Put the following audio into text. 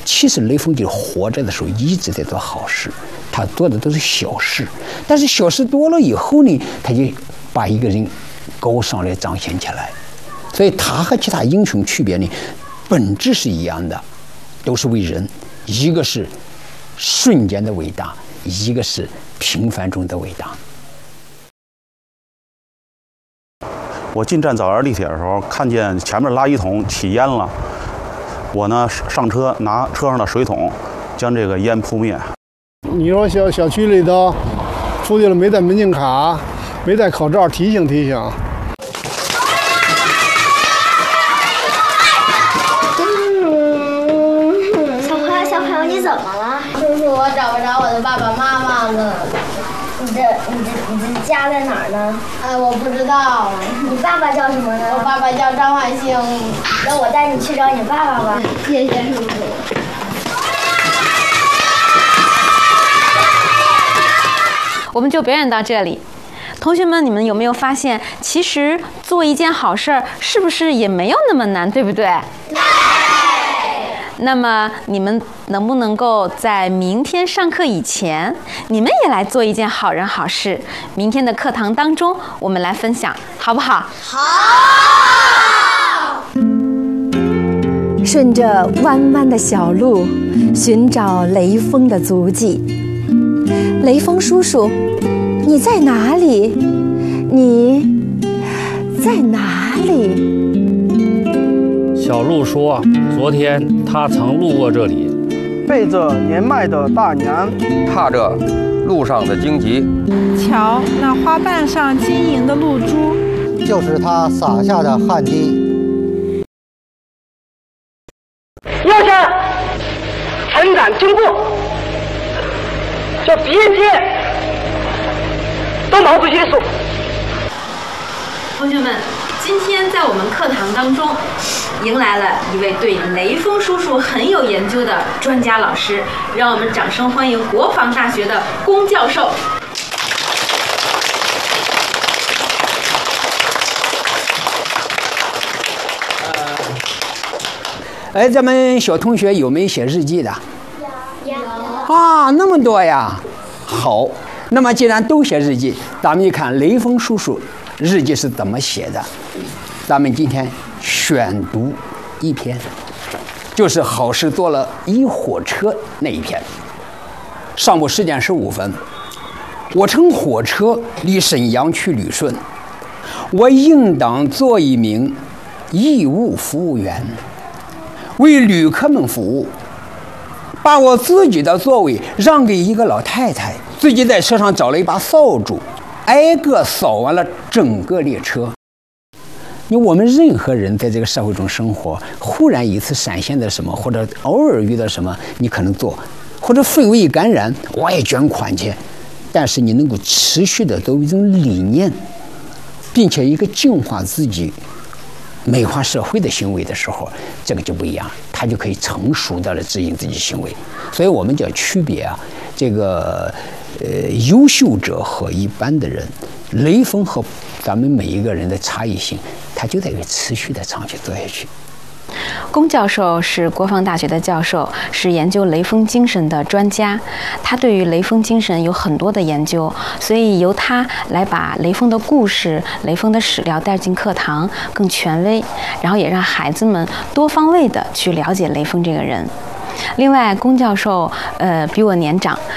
其实雷锋就活着的时候一直在做好事，他做的都是小事，但是小事多了以后呢，他就把一个人高尚来彰显起来。所以他和其他英雄区别呢，本质是一样的，都是为人，一个是瞬间的伟大，一个是平凡中的伟大。 我进站早园地铁的时候，看见前面垃圾桶起烟了，我呢上车拿车上的水桶将这个烟扑灭。 你说小区里头出去了没带门禁卡，没戴口罩，提醒提醒。 小朋友，你怎么了？叔叔，我找不着我的爸爸妈妈了。你的家在哪儿呢？我不知道。你爸爸叫什么呢？我爸爸叫张焕兴。那我带你去找你爸爸吧。谢谢叔叔。 我们就表演到这里。同学们，你们有没有发现，其实做一件好事儿，是不是也没有那么难，对不对？对。那么你们能不能够在明天上课以前，你们也来做一件好人好事？明天的课堂当中，我们来分享，好不好？ 好。 顺着弯弯的小路，寻找雷锋的足迹。雷锋叔叔，你在哪里？你在哪里？ 小鹿说，昨天他曾路过这里， 背着年迈的大娘， 踏着路上的荆棘。 瞧那花瓣上晶莹的露珠， 就是他撒下的汗滴。 腰间陈展经过，叫别接都毛主席的手。 同学们，今天在我们课堂当中，迎来了一位对雷锋叔叔很有研究的专家老师，让我们掌声欢迎国防大学的龚教授。 咱们小同学有没有写日记的？ 有。 啊，那么多呀！好，那么既然都写日记，咱们一看雷锋叔叔日记是怎么写的。咱们今天选读一篇，就是好事做了一火车那一篇。上午10点15分，我乘火车离沈阳去旅顺，我应当做一名义务服务员，为旅客们服务，把我自己的座位让给一个老太太，自己在车上找了一把扫帚，挨个扫完了整个列车。我们任何人在这个社会中生活，忽然一次闪现的什么，或者偶尔遇到什么，你可能做，或者氛围感染，我也捐款去。但是你能够持续的作为一种理念，并且一个净化自己、美化社会的行为的时候，这个就不一样，它就可以成熟的来指引自己行为。所以我们就要区别啊，这个优秀者和一般的人，雷锋和咱们每一个人的差异性，它就在于持续的长期做下去。 龚教授是国防大学的教授，是研究雷锋精神的专家。他对于雷锋精神有很多的研究，所以由他来把雷锋的故事、雷锋的史料带进课堂，更权威，然后也让孩子们多方位的去了解雷锋这个人。另外，龚教授比我年长，